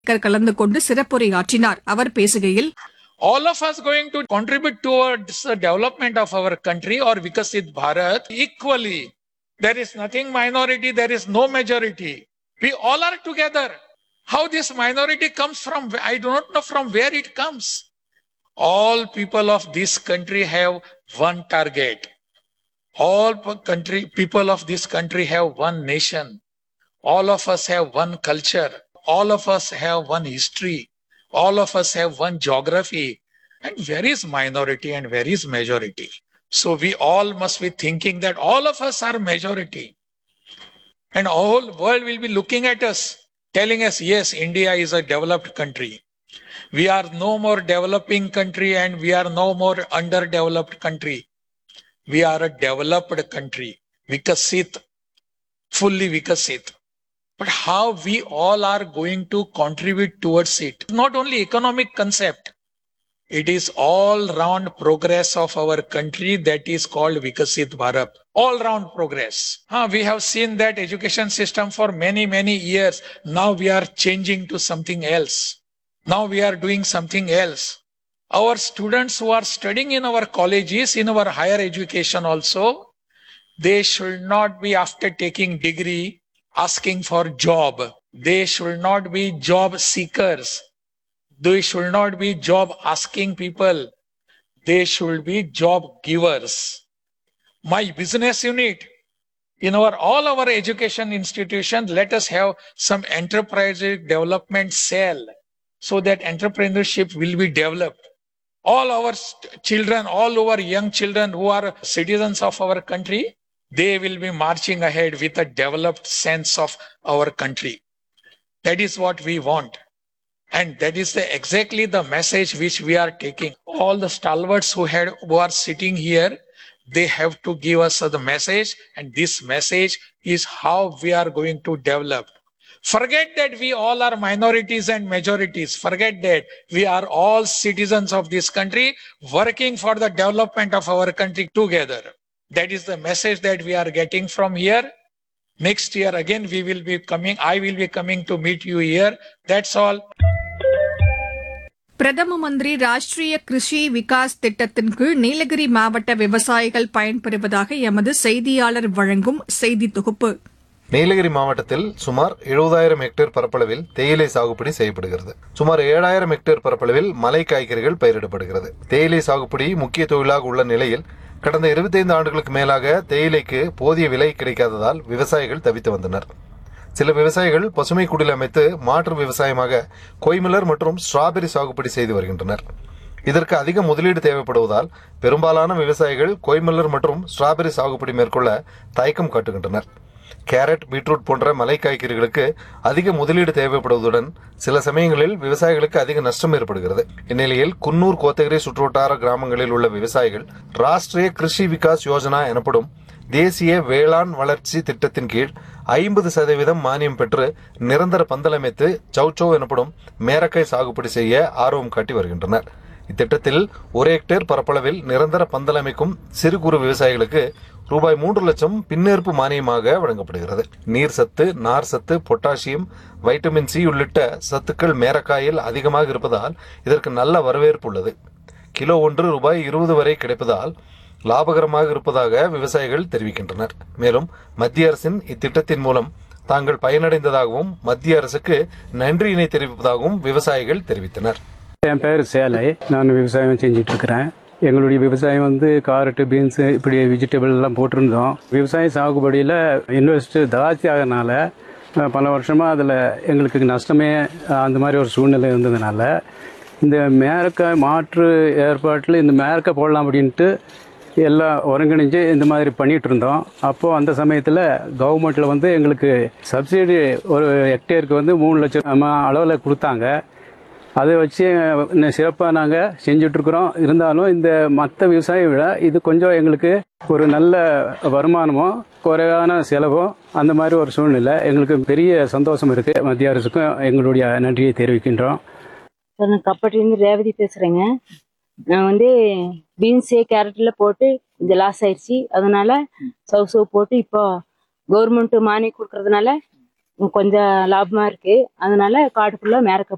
கலந்து கொண்டு சிறப்புரையாற்றினார். அவர் பேசுகையில், all of us going to contribute towards the development of our country or Vikasit Bharat equally. There is nothing minority, there is no majority. We all are together. How this minority comes from, I do not know from where it comes. All people of this country have one target. All people of this country have one nation. All of us have one culture. All of us have one history. All of us have one geography. And where is minority and where is majority? So we all must be thinking that all of us are majority. And all world will be looking at us, telling us, yes, India is a developed country. We are no more developing country and we are no more underdeveloped country. We are a developed country. Vikasit, fully Vikasit. But how we all are going to contribute towards it? Not only economic concept. It is all round progress of our country that is called Vikasit Bharat. All round progress. We have seen that education system for many years. Now we are changing to something else. Now we are doing something else. Our students who are studying in our colleges, in our higher education also, they should not be after taking degree asking for job. They should not be job seekers. They should not be job asking people. They should be job givers. My business unit, in all our education institutions, let us have some enterprise development cell so that entrepreneurship will be developed. All our children, all our young children who are citizens of our country, they will be marching ahead with a developed sense of our country. That is what we want. And that is exactly the message which we are taking. All the stalwarts who are sitting here, they have to give us the message, and this message is how we are going to develop. Forget that we all are minorities and majorities. Forget that. We are all citizens of this country working for the development of our country together. That is the message that we are getting from here. Next year again we will be coming. I will be coming to meet you here. That's all. பிரதம மந்திரி ராஷ்டிரிய கிருஷி விகாஸ் திட்டத்தின் கீழ் நீலகிரி மாவட்ட விவசாயிகள் பயன்பெறுவதாக எமது செய்தியாளர் வழங்கும் செய்தி தொகுப்பு. நீலகிரி மாவட்டத்தில் சுமார் 70,000 ஹெக்டேர் பரப்பளவில் தேயிலை சாகுபடி செய்யப்படுகிறது. சுமார் 7,000 ஹெக்டேர் பரப்பளவில் மலை காய்கறிகள் பயிரிடப்படுகிறது. தேயிலை சாகுபடி முக்கிய தொழிலாக உள்ள நிலையில் கடந்த 25 ஆண்டுகளுக்கு மேலாக தேயிலைக்கு போதிய விலை கிடைக்காததால் விவசாயிகள் தவித்து வந்தனர். சில விவசாயிகள் பசுமை குடில் அமைத்து மாற்று விவசாயமாக கொய்மலர் மற்றும் ஸ்ட்ராபெரி சாகுபடி செய்து வருகின்றனர். இதற்கு அதிக முதலீடு தேவைப்படுவதால் பெரும்பாலான விவசாயிகள் கொய்மலர் மற்றும் ஸ்ட்ராபெரி சாகுபடி மேற்கொள்ள தயக்கம் காட்டுகின்றனர். கேரட், பீட்ரூட் போன்ற மலை காய்கறிகளுக்கு அதிக முதலீடு தேவைப்படுவதுடன் சில சமயங்களில் விவசாயிகளுக்கு அதிக நஷ்டம் ஏற்படுகிறது. இந்நிலையில் குன்னூர், கோத்தகிரி சுற்றுவட்டார கிராமங்களில் உள்ள விவசாயிகள் ராஷ்டிரிய கிருஷி விகாஸ் யோஜனா எனப்படும் தேசிய வேளாண் வளர்ச்சி திட்டத்தின் கீழ் 50% மானியம் பெற்று நிரந்தர பந்தல் அமைத்து சௌச்சௌ எனப்படும் மேரக்காய் சாகுபடி செய்ய ஆர்வம் காட்டி வருகின்றனர். இத்திட்டத்தில் 1 ஹெக்டேர் பரப்பளவில் நிரந்தர பந்தல் அமைக்கும் சிறு குறு விவசாயிகளுக்கு ரூபாய் 3 லட்சம் பின்னேற்பு மானியமாக வழங்கப்படுகிறது. நீர் சத்து, நார் சத்து, பொட்டாசியம், வைட்டமின் சி உள்ளிட்ட சத்துக்கள் மேரக்காயில் அதிகமாக இருப்பதால் இதற்கு நல்ல வரவேற்பு உள்ளது. கிலோ ஒன்று ரூபாய் 20 வரை கிடைப்பதால் லாபகரமாக இருப்பதாக விவசாயிகள் தெரிவிக்கின்றனர். மேலும் மத்திய அரசின் இத்திட்டத்தின் மூலம் தாங்கள் பயனடைந்ததாகவும் மத்திய அரசுக்கு நன்றியினை தெரிவிப்பதாகவும் விவசாயிகள் தெரிவித்தனர். என் பேர் சேலை. நான் விவசாயம் செஞ்சுட்டு இருக்கிறேன். எங்களுடைய விவசாயம் காரட்டு, பீன்ஸு இப்படி வெஜிடபிள் எல்லாம் போட்டிருந்தோம். விவசாய சாகுபடியில் இன்வெஸ்ட் ஜாஸ்தி ஆகிறதுனால பல வருஷமாக அதில் எங்களுக்கு நஷ்டமே அந்த மாதிரி ஒரு சூழ்நிலை இருந்ததுனால இந்த மேரக்காய் மாற்று ஏற்பாட்டில் இந்த மேரக்காய் போடலாம் அப்படின்ட்டு எல்லாம் ஒருங்கிணைஞ்சு இந்த மாதிரி பண்ணிகிட்டு இருந்தோம். அப்போது அந்த சமயத்தில் கவர்மெண்ட்டில் எங்களுக்கு சப்சிடி ஒரு ஹெக்டேருக்கு 3 லட்சம் அளவில் கொடுத்தாங்க. அதை வச்சு சிறப்பாக நாங்கள் செஞ்சிட்ருக்குறோம். இருந்தாலும் இந்த மற்ற விவசாயியை விட இது கொஞ்சம் எங்களுக்கு ஒரு நல்ல வருமானமும் குறைவான செலவும் அந்த மாதிரி ஒரு சூழ்நிலை எங்களுக்கு பெரிய சந்தோஷம் இருக்குது. மத்திய அரசுக்கும் எங்களுடைய நன்றியை தெரிவிக்கின்றோம். நான் கப்பட்டிலேருந்து ரேவதி பேசுகிறேங்க. நான் பீன்ஸு, கேரட்டில் போட்டு கொஞ்சம் லாஸ் ஆயிடுச்சு. அதனால சவு போட்டு இப்போ கவர்மெண்ட்டு மானியம் கொடுக்கறதுனால கொஞ்சம் லாபமாக இருக்குது. அதனால காட்டுக்குள்ளே மேரக்காய்